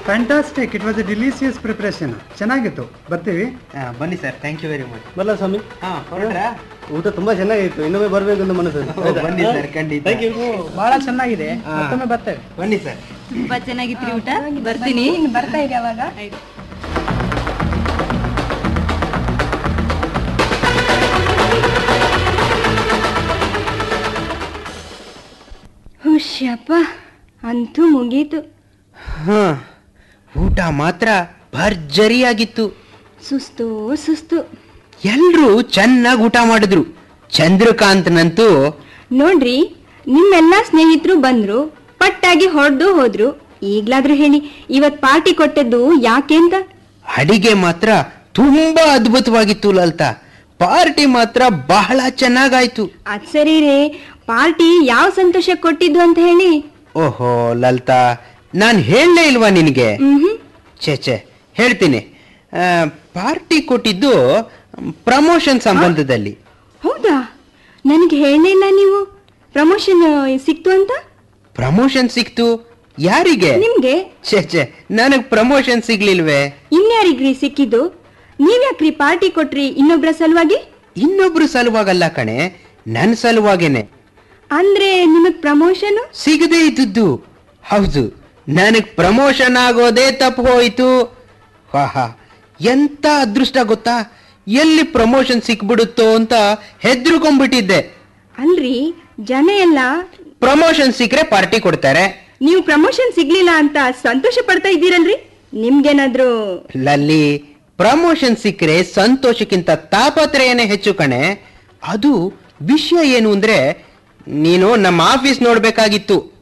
Fantastic, it was A delicious preparation. ಚೆನ್ನಾಗಿತ್ತು, ಬರ್ತೀವಿ. ಬನ್ನಿ sir, thank you very much. ಬರಲ್ಲ ಸ್ವಾಮಿ? ಊಟ ತುಂಬಾ ಚೆನ್ನಾಗಿತ್ತು, ಇನ್ನೊಮ್ಮೆ ಬರ್ಬೇಕು ಅಂತ ಮನಸ್ಸು. ಬನ್ನಿ ಸರ್, ಖಂಡಿತ. Thank you. ಬಹಳ ಚೆನ್ನಾಗಿದೆ, ಮತ್ತೊಮ್ಮೆ ಬರ್ತೇವೆ. ಬನ್ನಿ ಸರ್. ತುಂಬಾ ಚೆನ್ನಾಗಿತ್ತು ಊಟ. ಬರ್ತೀನಿ. ಬರ್ತಾ ಇದೆ ಅವಾಗ. ಹುಷ್ಯಪ್ಪ, ಅಂತೂ ಮುಗೀತು. ಊಟ ಮಾತ್ರ ಭರ್ಜರಿಯಾಗಿತ್ತು. ಸುಸ್ತು ಸುಸ್ತು. ಎಲ್ರೂ ಚೆನ್ನಾಗಿ ಊಟ ಮಾಡಿದ್ರು. ಚಂದ್ರಕಾಂತ್ನಂತೂ ನೋಡ್ರಿ, ನಿಮ್ಮೆಲ್ಲಾ ಸ್ನೇಹಿತರು ಬಂದ್ರು, ಪಟ್ಟಾಗಿ ಹೊಡೆದು ಹೋದ್ರು. ಈಗ್ಲಾದ್ರೂ ಹೇಳಿ, ಇವತ್ ಪಾರ್ಟಿ ಕೊಟ್ಟದ್ದು ಯಾಕೆ ಅಂತ? ಅಡಿಗೆ ಮಾತ್ರ ತುಂಬಾ ಅದ್ಭುತವಾಗಿತ್ತು ಲಲಿತಾ. ಪಾರ್ಟಿ ಮಾತ್ರ ಬಹಳ ಚೆನ್ನಾಗಾಯ್ತು. ಅದ್ ಸರಿ ರೇ, ಪಾರ್ಟಿ ಯಾವ ಸಂತೋಷ ಕೊಟ್ಟಿದ್ದು ಅಂತ ಹೇಳಿ. ಓಹೋ ಲಲಿತಾ, ನಾನ್ ಹೇಳಲೇ ಇಲ್ವಾ ನಿನಗೆ? ಛೇ ಹೇಳ್ತೀನಿ. ಪಾರ್ಟಿ ಕೊಟ್ಟಿದ್ದು ಪ್ರಮೋಷನ್ ಸಂಬಂಧದಲ್ಲಿ. ಹೌದಾ? ನನಗೆ ಹೇಳಲಿಲ್ಲ ನೀವು ಪ್ರಮೋಷನ್ ಸಿಕ್ತು ಅಂತ. ಪ್ರಮೋಷನ್ ಸಿಕ್ತು? ಯಾರಿಗೆ? ನಿಮ್ಗೆ. ಛೇ ನನಗ್ ಪ್ರಮೋಷನ್ ಸಿಗ್ಲಿಲ್ವೇ? ಇನ್ಯಾರಿಗ್ರಿ ಸಿಕ್ಕಿದ್ದು? ನೀವ್ಯಾಕ್ರಿ ಪಾರ್ಟಿ ಕೊಟ್ರಿ? ಇನ್ನೊಬ್ರ ಸಲುವಾಗಿ? ಇನ್ನೊಬ್ರು ಸಲುವಾಗಲ್ಲ ಕಣೆ, ನನ್ ಸಲುವಾಗೇನೆ. ಅಂದ್ರೆ ನಿಮಗ್ ಪ್ರಮೋಷನ್ ಸಿಗದೇ ಇದ್ದದ್ದು. ಹೌದು, ನನಗ್ ಪ್ರಮೋಷನ್ ಆಗೋದೇ ತಪ್ಪು ಹೋಯ್ತು. ವಾಹಾ, ಎಂತ ಅದೃಷ್ಟ ಗೊತ್ತಾ? ಎಲ್ಲಿ ಪ್ರಮೋಷನ್ ಸಿಕ್ಬಿಡುತ್ತೋ ಅಂತ ಹೆದ್ರುಕೊಂಡ್ಬಿಟ್ಟಿದ್ದೆ. ಅಲ್ರಿ, ಜನ ಎಲ್ಲ ಪ್ರಮೋಷನ್ ಸಿಕ್ಕರೆ ಪಾರ್ಟಿ ಕೊಡ್ತಾರೆ. ನೀವು ಪ್ರಮೋಷನ್ ಸಿಗ್ಲಿಲ್ಲ ಅಂತ ಸಂತೋಷ ಪಡ್ತಾ ಇದ್ದೀರಲ್ರಿ? ನಿಮ್ಗೇನಾದ್ರು? ಲಲ್ಲಿ, ಪ್ರಮೋಷನ್ ಸಿಕ್ಕರೆ ಸಂತೋಷಕ್ಕಿಂತ ತಾಪತ್ರಯನೇ ಹೆಚ್ಚು ಕಣೆ. ಅದು ವಿಷಯ ಏನು ಅಂದ್ರೆ, ನೀನು ನಮ್ಮ ಆಫೀಸ್ ನೋಡ್ಬೇಕಾಗಿತ್ತು.